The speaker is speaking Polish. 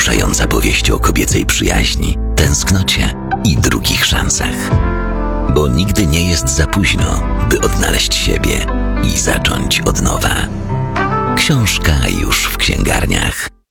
wzruszająca powieść o kobiecej przyjaźni, tęsknocie i drugich szansach. Bo nigdy nie jest za późno, by odnaleźć siebie i zacząć od nowa. Książka już w księgarniach.